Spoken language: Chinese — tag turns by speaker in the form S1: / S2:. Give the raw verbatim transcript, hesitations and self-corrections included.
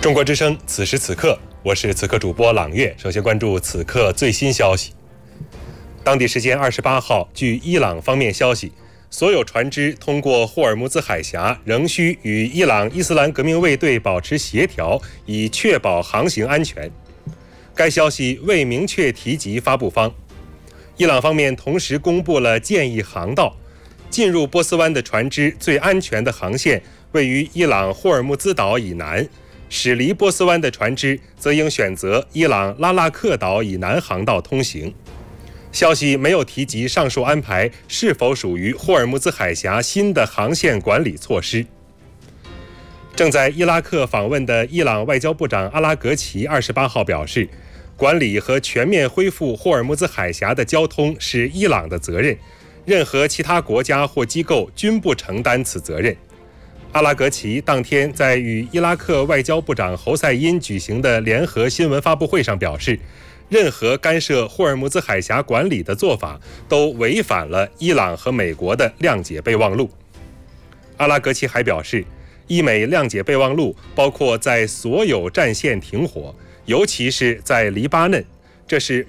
S1: 中国之声，此时此刻，我是此刻主播朗月。首先关注此刻最新消息。当地时间二十八号，据伊朗方面消息，所有船只通过霍尔木兹海峡仍需与伊朗伊斯兰革命卫队保持协调，以确保航行安全。该消息未明确提及发布方。伊朗方面同时公布了建议航道，进入波斯湾的船只最安全的航线位于伊朗霍尔木兹岛以南，驶离波斯湾的船只则应选择伊朗拉纳克岛以南航道通行。消息没有提及上述安排是否属于霍尔木兹海峡新的航线管理措施。正在伊拉克访问的伊朗外交部长阿拉格齐二十八号表示，管理和全面恢复霍尔木兹海峡的交通是伊朗的责任，任何其他国家或机构均不承担此责任。阿拉格齐当天在与伊拉克外交部长侯赛因举行的联合新闻发布会上表示，任何干涉霍尔木兹海峡管理的做法都违反了伊朗和美国的谅解备忘录。阿拉格齐还表示，伊美谅解备忘录包括在所有战线停火，尤其是在黎巴嫩，这是